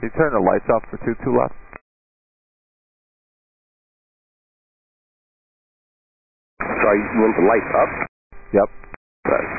Can you turn the lights off for 22 left? Sorry, you want the lights up? Yep. Right.